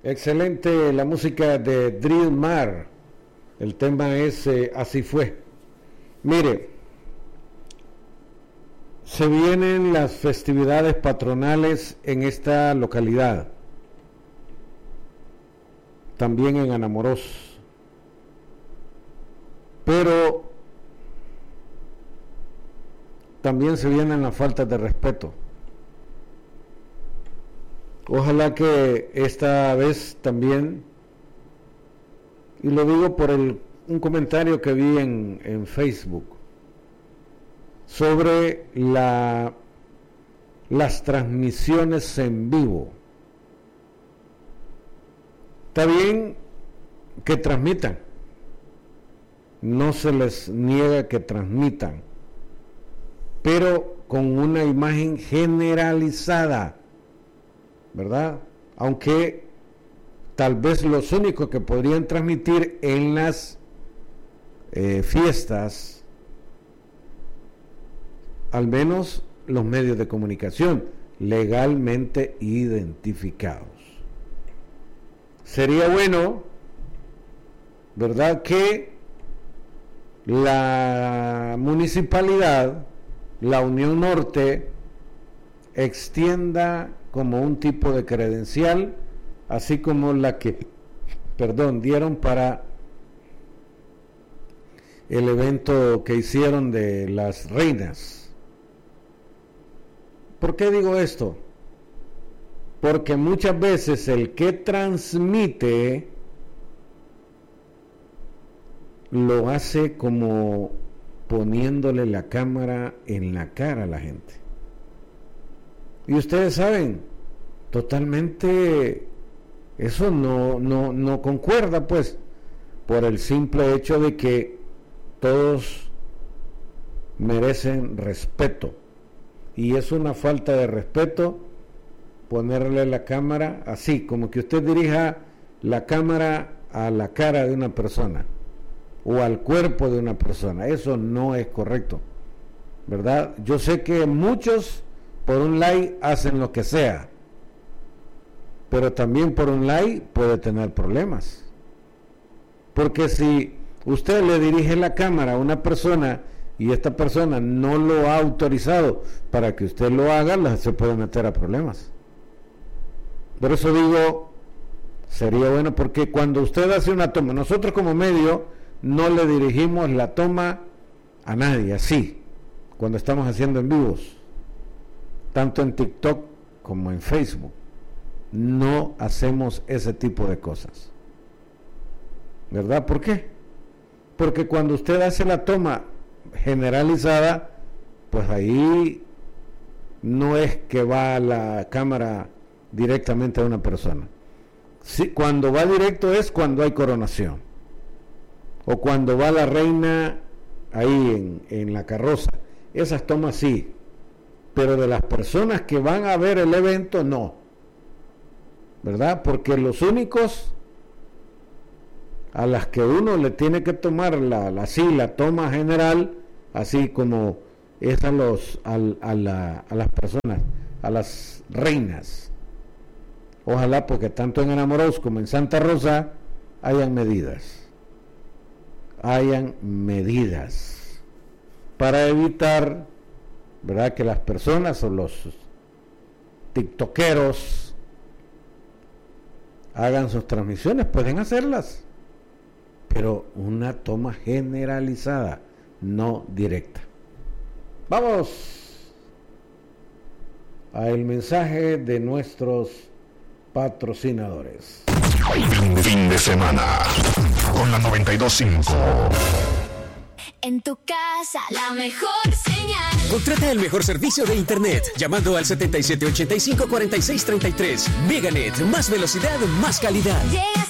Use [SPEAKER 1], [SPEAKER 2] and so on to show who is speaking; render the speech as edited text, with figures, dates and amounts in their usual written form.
[SPEAKER 1] Excelente la música de Drill Mar. El tema es Así Fue. Mire, se vienen las festividades patronales en esta localidad, también en Anamorós, pero también se vienen las faltas de respeto. Ojalá que esta vez también, y lo digo por un comentario que vi en Facebook sobre las transmisiones en vivo. Está bien que transmitan, no se les niega que transmitan, pero con una imagen generalizada, ¿verdad? Aunque tal vez los únicos que podrían transmitir en las fiestas, al menos los medios de comunicación legalmente identificados. Sería bueno, ¿verdad?, que la municipalidad, la Unión Norte, extienda como un tipo de credencial, así como la que, dieron para el evento que hicieron de las reinas. ¿Por qué digo esto? Porque muchas veces el que transmite lo hace como poniéndole la cámara en la cara a la gente. Y ustedes saben, totalmente eso no concuerda, pues, por el simple hecho de que todos merecen respeto. Y es una falta de respeto ponerle la cámara así, como que usted dirija la cámara a la cara de una persona o al cuerpo de una persona. Eso no es correcto, ¿verdad? Yo sé que muchos por un like hacen lo que sea, pero también por un like puede tener problemas, porque si usted le dirige la cámara a una persona y esta persona no lo ha autorizado para que usted lo haga, se puede meter a problemas. Por eso digo, sería bueno, porque cuando usted hace una toma, nosotros como medio no le dirigimos la toma a nadie, así, cuando estamos haciendo en vivos, tanto en TikTok como en Facebook, no hacemos ese tipo de cosas, ¿verdad? ¿Por qué? Porque cuando usted hace la toma generalizada, pues ahí no es que va la cámara directamente a una persona. Sí, cuando va directo es cuando hay coronación, o cuando va la reina ahí en la carroza. Esas tomas sí, pero de las personas que van a ver el evento no, ¿verdad? Porque los únicos a las que uno le tiene que tomar la toma general, así como es a las personas, a las reinas. Ojalá, porque tanto en Anamorós como en Santa Rosa hayan medidas para evitar, ¿verdad?, que las personas o los tiktokeros hagan sus transmisiones. Pueden hacerlas, pero una toma generalizada, no directa. Vamos al mensaje de nuestros patrocinadores.
[SPEAKER 2] Fin de semana con la 92.5.
[SPEAKER 3] En tu casa, la mejor señal.
[SPEAKER 4] Contrata el mejor servicio de internet llamando al 7785-4633. Meganet, más velocidad, más calidad.